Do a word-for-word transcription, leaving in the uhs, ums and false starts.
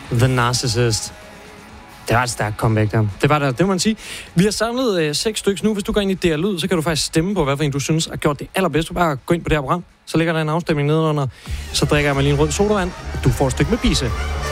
The Narcissist. Det var et stærkt comeback der. Det var der, det må man sige. Vi har samlet øh, seks stykker nu. Hvis du går ind i D R Lyd, så kan du faktisk stemme på, hvad for en du synes har gjort det allerbedst. Du bare gå ind på det her program, så ligger der en afstemning nedenunder. Så drikker jeg mig lige en rød sodavand, og du får et stykke med Bise.